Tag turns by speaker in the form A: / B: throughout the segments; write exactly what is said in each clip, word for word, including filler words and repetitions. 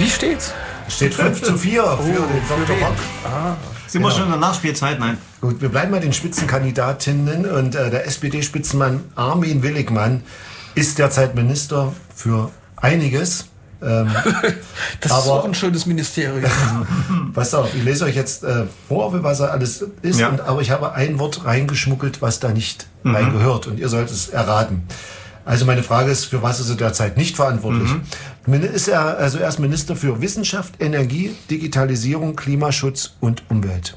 A: Wie steht's?
B: Steht fünf zu vier
A: Oh,
B: für den
A: für
B: Doktor
A: wen?
B: Bock.
A: Ah,
C: Sind wir schon in der Nachspielzeit? Nein.
B: Gut, wir bleiben bei den Spitzenkandidatinnen und äh, der S P D-Spitzenmann Armin Willigmann ist derzeit Minister für einiges. Ähm,
A: das ist auch ein schönes Ministerium.
B: Pass auf, ich lese euch jetzt äh, vor, was er alles ist,
C: Ja.
B: und, aber ich habe ein Wort reingeschmuggelt, was da nicht reingehört, und ihr sollt es erraten. Also meine Frage ist, für was ist er derzeit nicht verantwortlich? Mhm. Ist er, also er ist Minister für Wissenschaft, Energie, Digitalisierung, Klimaschutz und Umwelt.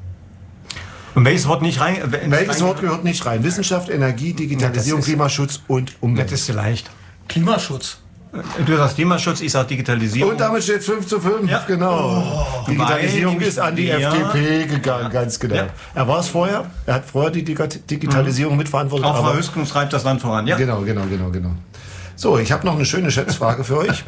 C: Und welches Wort nicht rein? Äh,
B: Welches
C: rein,
B: Wort gehört nicht rein? Wissenschaft, Energie, Digitalisierung,
C: Ja, das ist-
B: Klimaschutz und Umwelt.
C: Das ist leicht.
A: Klimaschutz.
C: Du sagst Klimaschutz, ich sag Digitalisierung.
B: Und damit steht es fünf zu fünf,
C: Ja.
B: genau. Digitalisierung
C: Weil
B: ist an die
C: wir-
B: F D P gegangen, ganz genau.
C: Ja.
B: Er war es vorher, er hat vorher die Digi- Digitalisierung mitverantwortet.
C: Auch Frau
B: aber
C: Hüsken treibt das Land voran. Ja.
B: Genau, genau, genau, genau. So, ich habe noch eine schöne Schätzfrage für euch.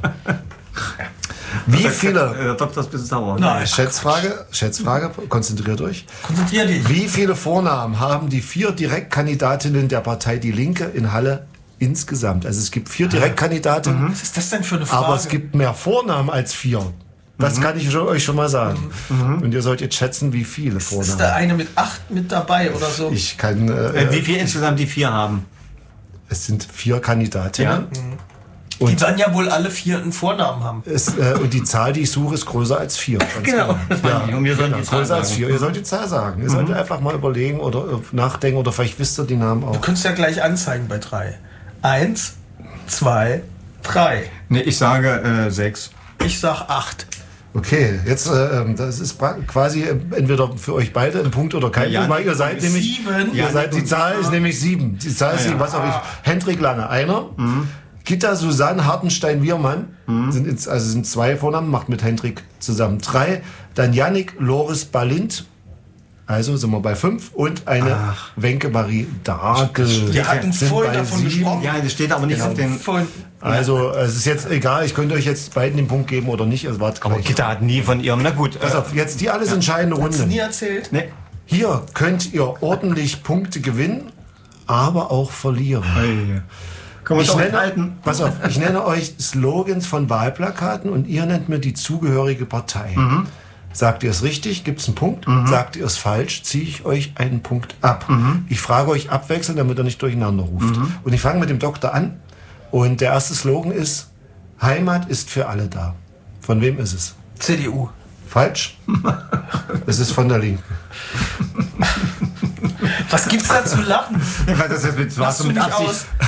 B: Wie viele...
C: Der Doktor ist ein bisschen sauer.
A: Nein.
B: Schätzfrage, Schätzfrage, konzentriert euch.
A: Konzentrier dich.
B: Wie viele Vornamen haben die vier Direktkandidatinnen der Partei Die Linke in Halle insgesamt? Also es gibt vier Direktkandidatinnen,
A: Was ist das denn für eine Frage?
B: aber es gibt mehr Vornamen als vier. Das kann ich schon, euch schon mal sagen. Und ihr sollt jetzt schätzen, wie viele
A: ist da
B: Vornamen.
A: eine mit acht mit dabei oder so?
B: Ich kann... Äh,
C: Äh, wie viel insgesamt die vier haben?
B: es sind vier Kandidatinnen.
A: Die dann ja wohl alle vier einen Vornamen haben.
B: Es, äh, und die Zahl, die ich suche, ist größer als vier. Ganz
A: Genau.
C: Das meine ich. Und wir sollen die Zahl
B: Größer als
C: sagen.
B: vier. Ihr sollt die Zahl sagen. Ihr sollt einfach mal überlegen oder äh, nachdenken oder vielleicht wisst ihr die Namen
A: Du
B: auch.
A: könntest ja gleich anzeigen bei drei. Eins, zwei, drei.
C: Nee, ich sage äh, sechs.
A: Ich sag acht.
B: Okay, jetzt äh, ähm, das ist pra- quasi äh, entweder für euch beide ein Punkt oder kein
C: Ja,
B: Punkt, weil ihr seid nämlich
A: sieben.
B: ihr
C: Ja,
B: seid, die
C: und-
B: Zahl ist nämlich sieben. Die Zahl ist
C: Ah, ja.
B: sieben. Was habe ich? Hendrik Lange einer. Gitta Susanne Hartenstein-Wiermann sind jetzt, also sind zwei Vornamen, macht mit Hendrik zusammen drei. Dann Yannick Loris Balint, also sind wir bei fünf, und eine Wenke Marie Dagel.
A: Wir hatten
B: Sind
A: vorhin
B: bei
A: davon
B: sieben.
A: gesprochen.
C: Ja, das steht aber nicht auf den.
A: Vorhin,
B: Also es ist jetzt egal, ich könnte euch jetzt beiden den Punkt geben oder nicht. Es war
C: Aber
B: gleich.
C: Gitta hat nie von ihrem. Na gut.
B: Pass auf, jetzt die alles entscheidende
A: hast du nie
B: Runde.
A: erzählt?
C: Nee.
B: Hier könnt ihr ordentlich Punkte gewinnen, aber auch verlieren.
C: Können wir
B: Ich
C: uns
B: nenne,
C: halten?
B: pass auf, ich nenne euch Slogans von Wahlplakaten und ihr nennt mir die zugehörige Partei. Sagt ihr es richtig, gibt es einen Punkt. Sagt ihr es falsch, ziehe ich euch einen Punkt ab. Ich frage euch abwechselnd, damit ihr nicht durcheinander ruft. Und ich fange mit dem Doktor an. Und der erste Slogan ist: Heimat ist für alle da. Von wem ist es?
A: C D U.
B: Falsch. Es ist von der Linken.
A: Was gibt's da zu lachen?
C: Ich weiß, das jetzt mit,
A: Lachst
C: warst du
A: du
C: mit
A: mich
C: Absicht.
A: aus?